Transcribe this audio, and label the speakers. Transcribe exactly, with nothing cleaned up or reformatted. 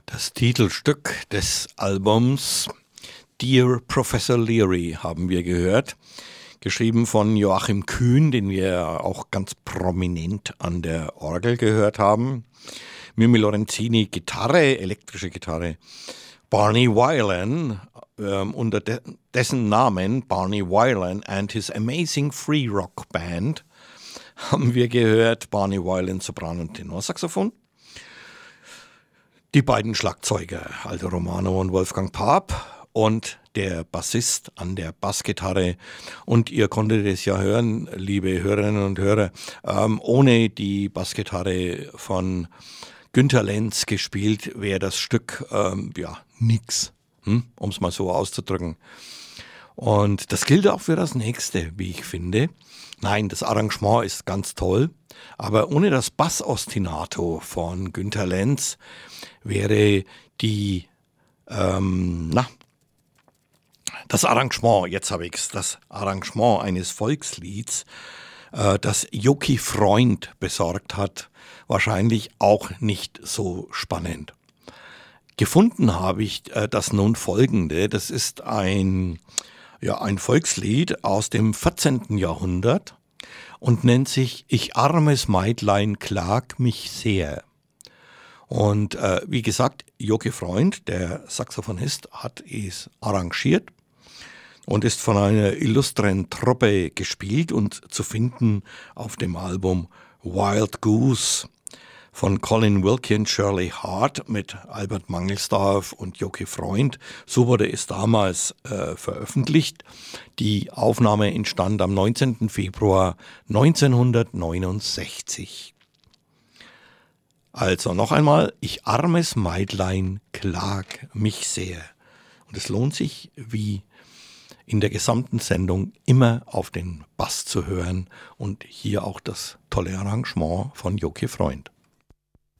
Speaker 1: Das Titelstück des Albums Dear Professor Leary haben wir gehört, geschrieben von Joachim Kühn, den wir auch ganz prominent an der Orgel gehört haben. Mimi Lorenzini Gitarre, elektrische Gitarre. Barney Weilan ähm, unter de- dessen Namen Barney Weilan and his Amazing Free Rock Band haben wir gehört. Barney Weilan Sopran und Tenorsaxophon. Die beiden Schlagzeuger, Aldo Romano und Wolfgang Paap, und der Bassist an der Bassgitarre. Und ihr konntet es ja hören, liebe Hörerinnen und Hörer, ähm, ohne die Bassgitarre von Günter Lenz gespielt wäre das Stück ähm, ja nix, hm? um es mal so auszudrücken. Und das gilt auch für das nächste, wie ich finde. Nein, das Arrangement ist ganz toll, aber ohne das Bassostinato von Günter Lenz wäre die, ähm, na, das Arrangement, jetzt habe ich's, das Arrangement eines Volkslieds, äh, das Joki Freund besorgt hat, wahrscheinlich auch nicht so spannend. Gefunden habe ich äh, das nun folgende, das ist ein, ja, ein Volkslied aus dem vierzehnten Jahrhundert und nennt sich Ich armes Meidlein klag mich sehr. Und äh, wie gesagt, Joki Freund, der Saxophonist, hat es arrangiert und ist von einer illustren Truppe gespielt und zu finden auf dem Album Wild Goose von Colin Wilkins, Shirley Hart mit Albert Mangelsdorff und Joki Freund. So wurde es damals äh, veröffentlicht. Die Aufnahme entstand am neunzehnten Februar neunzehnhundertneunundsechzig. Also noch einmal, ich armes Meidlein klag mich sehr. Und es lohnt sich, wie in der gesamten Sendung, immer auf den Bass zu hören und hier auch das tolle Arrangement von Joki Freund.